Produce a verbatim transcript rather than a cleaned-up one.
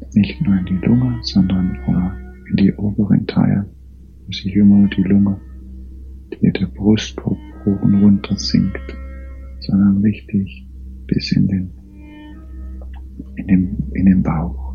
nicht nur in die Lunge, sondern in die oberen Teile, wo sich immer die Lunge, die der Brustkorb hoch und runter sinkt, sondern richtig bis in den, in den, in den Bauch.